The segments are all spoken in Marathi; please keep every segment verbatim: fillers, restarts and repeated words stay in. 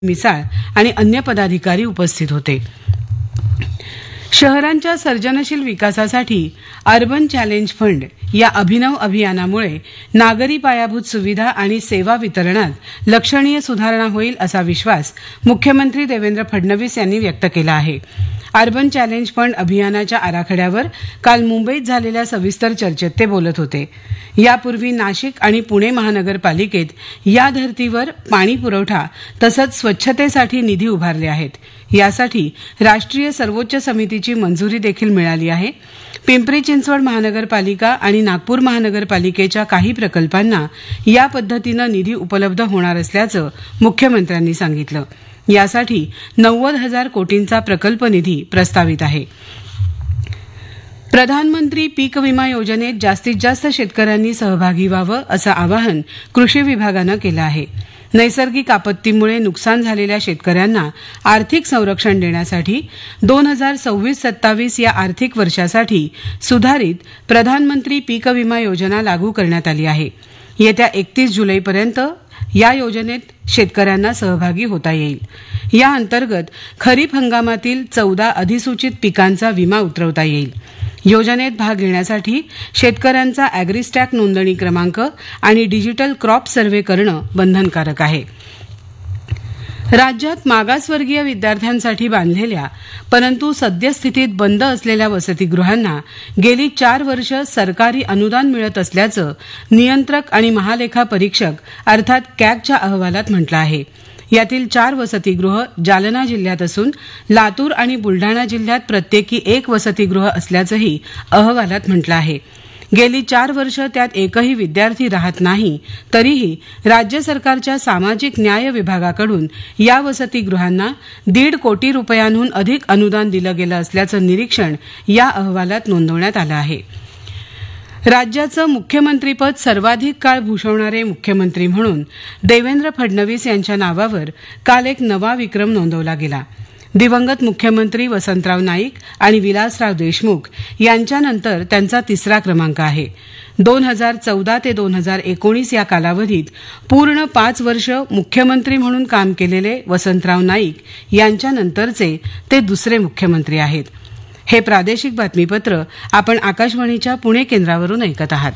मिसाळ आणि अन्य पदाधिकारी उपस्थित होते. शहरांच्या सर्जनशील विकासासाठी अर्बन चॅलेंज फंड या अभिनव अभियानामुळे नागरी पायाभूत सुविधा आणि सेवा वितरणात लक्षणीय सुधारणा होईल असा विश्वास मुख्यमंत्री देवेंद्र फडणवीस यांनी व्यक्त केला आहे. अर्बन चॅलेंज फंड अभियानाच्या आराखड्यावर काल मुंबईत झालेल्या सविस्तर चर्चेत ते बोलत होते. यापूर्वी नाशिक आणि पुणे महानगरपालिकेत या धर्तीवर पाणी पुरवठा तसंच स्वच्छतेसाठी निधी उभारले आहेत. यासाठी राष्ट्रीय सर्वोच्च समितीची मंजुरी देखील मिळाली आहे. पिंपरी चिंचवड महानगरपालिका आणि नागपूर महानगरपालिकेच्या काही प्रकल्पांना या पद्धतीनं निधी उपलब्ध होणार असल्याचं मुख्यमंत्र्यांनी सांगितलं. यासाठी नव्वद हजार कोटींचा प्रकल्प निधी प्रस्तावित आहे. प्रधानमंत्री पीक विमा योजनेत जास्तीत जास्त शेतकऱ्यांनी सहभागी व्हावं असं आवाहन कृषी विभागानं केलं आहे. नैसर्गिक आपत्तीमुळे नुकसान झालेल्या शेतकऱ्यांना आर्थिक संरक्षण देण्यासाठी दोन हजार सव्वीस सत्तावीस या आर्थिक वर्षासाठी सुधारित प्रधानमंत्री पीक विमा योजना लागू करण्यात आली आहे. येत्या एकतीस जुलैपर्यंत या योजनेत शेतकऱ्यांना सहभागी होता येईल. या अंतर्गत खरीप हंगामातील चौदा अधिसूचित पिकांचा विमा उतरवता येईल. योजनेत भाग घेण्यासाठी शेतकऱ्यांचा अॅग्रिस्टॅक नोंदणी क्रमांक आणि डिजिटल क्रॉप सर्व्हे करणं बंधनकारक आहे. राज्यात मागासवर्गीय विद्यार्थ्यांसाठी बांधलेल्या परंतु सद्यस्थितीत बंद असलेल्या वसतिगृहांना गेली चार वर्ष सरकारी अनुदान मिळत असल्याचं नियंत्रक आणि महालेखा परीक्षक अर्थात कॅगच्या अहवालात म्हटलं आहे. यातील चार वसतिगृह जालना जिल्ह्यात असून लातूर आणि बुलढाणा जिल्ह्यात प्रत्येकी एक वसतिगृह असल्याचंही अहवालात म्हटलं आहे. गेली चार वर्ष त्यात एकही विद्यार्थी राहत नाही तरीही राज्य सरकारच्या सामाजिक न्याय विभागाकडून या वसतिगृहांना दीड कोटी रुपयांहून अधिक अनुदान दिलं गेलं असल्याचं निरीक्षण या अहवालात नोंदवण्यात आलं आहे. राज्याचं मुख्यमंत्रीपद सर्वाधिक काळ भूषवणारे मुख्यमंत्री म्हणून देवेंद्र फडणवीस यांच्या नावावर काल एक नवा विक्रम नोंदवला गेला. दिवंगत मुख्यमंत्री वसंतराव नाईक आणि विलासराव देशमुख यांच्यानंतर त्यांचा तिसरा क्रमांक आहे. दोन हजार चौदा ते दोन हजार एकोणीस या कालावधीत पूर्ण पाच वर्ष मुख्यमंत्री म्हणून काम केलेले वसंतराव नाईक यांच्यानंतरचे ते दुसरे मुख्यमंत्री आहेत. हे प्रादेशिक बातमीपत्र आपण आकाशवाणीच्या पुणे केंद्रावरून ऐकत आहात.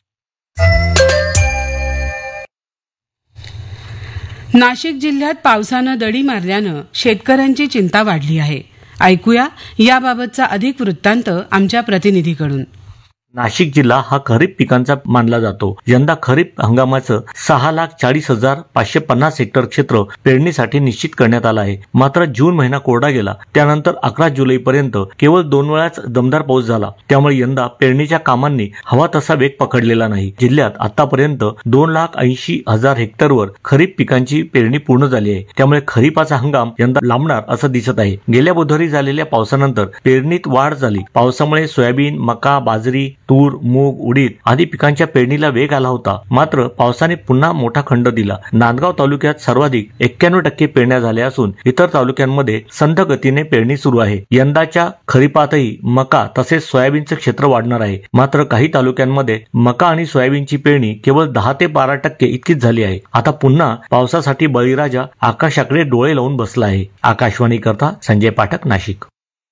नाशिक जिल्ह्यात पावसानं दडी मारल्यानं शेतकऱ्यांची चिंता वाढली आहे. ऐकूया याबाबतचा अधिक वृत्तांत आमच्या प्रतिनिधीकडून. नाशिक जिल्हा हा खरीप पिकांचा मानला जातो. यंदा खरीप हंगामाचं सहा लाख चाळीस हजार पाचशे पन्नास हेक्टर क्षेत्र पेरणीसाठी निश्चित करण्यात आलं आहे. मात्र जून महिना कोरडा गेला. त्यानंतर अकरा जुलैपर्यंत केवळ दोन वेळाच दमदार पाऊस झाला. त्यामुळे यंदा पेरणीच्या कामांनी हवा तसा वेग पकडलेला नाही. जिल्ह्यात आतापर्यंत दोन लाख ऐंशी हजार हेक्टरवर खरीप पिकांची पेरणी पूर्ण झाली आहे. त्यामुळे खरीपाचा हंगाम यंदा लांबणार असं दिसत आहे. गेल्या बुधवारी झालेल्या पावसानंतर पेरणीत वाढ झाली. पावसामुळे सोयाबीन, मका, बाजरी, तूर, मूग, उडीद आदी पिकांच्या पेरणीला वेग आला होता. मात्र पावसाने पुन्हा मोठा खंड दिला. नांदगाव तालुक्यात सर्वाधिक एक्क्याण्णव टक्के पेरण्या झाल्या असून इतर तालुक्यांमध्ये संथ गतीने पेरणी सुरू आहे. यंदाच्या खरीपातही मका तसेच सोयाबीनचे क्षेत्र वाढणार आहे. मात्र काही तालुक्यांमध्ये मका आणि सोयाबीनची पेरणी केवळ दहा ते बारा टक्के इतकीच झाली आहे. आता पुन्हा पावसासाठी बळीराजा आकाशाकडे डोळे लावून बसला आहे. आकाशवाणी करता संजय पाठक, नाशिक.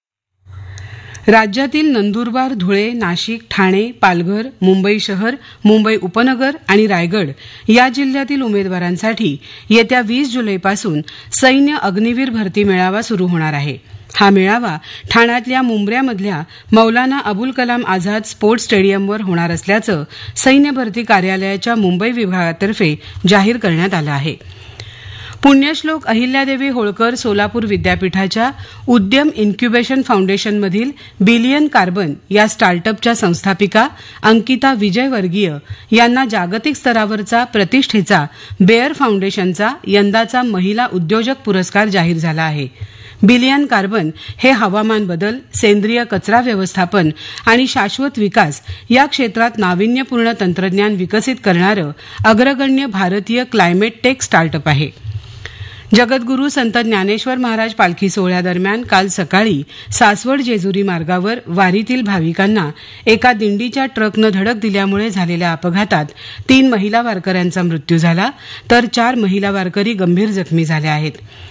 राज्यातील नंदुरबार, धुळे, नाशिक, ठाणे, पालघर, मुंबई शहर, मुंबई उपनगर आणि रायगड या जिल्ह्यातील उमेदवारांसाठी येत्या वीस जुलैपासून सैन्य अग्निवीर भरती मेळावा सुरू होणार आहे. हा मेळावा ठाण्यातल्या मुंब्र्यामधल्या मौलाना अबुल कलाम आझाद स्पोर्ट्स स्टेडियमवर होणार असल्याचं सैन्य भरती कार्यालयाच्या मुंबई विभागातर्फे जाहीर करण्यात आलं आहे. पुण्यश्लोक अहिल्यादेवी होळकर सोलापूर विद्यापीठाच्या उद्यम इन्क्युबेशन फाउंडेशनमधील बिलियन कार्बन या स्टार्टअपच्या संस्थापिका अंकिता विजयवर्गीय यांना जागतिक स्तरावरचा प्रतिष्ठेचा बेअर फाउंडेशनचा यंदाचा महिला उद्योजक पुरस्कार जाहीर झाला आहे. बिलियन कार्बन हे हवामान बदल, सेंद्रिय कचरा व्यवस्थापन आणि शाश्वत विकास या क्षेत्रात नाविन्यपूर्ण तंत्रज्ञान विकसित करणारं अग्रगण्य भारतीय क्लायमेट टेक स्टार्टअप आहे. जगद्गुरू संत ज्ञानेश्वर महाराज पालखी सोहळ्यादरम्यान काल सकाळी सासवड जेजुरी मार्गावर वारीतील भाविकांना एका दिंडीच्या ट्रकनं धडक दिल्यामुळे झालेल्या अपघातात तीन महिला वारकऱ्यांचा मृत्यू झाला तर चार महिला वारकरी गंभीर जखमी झाल्या आहेत.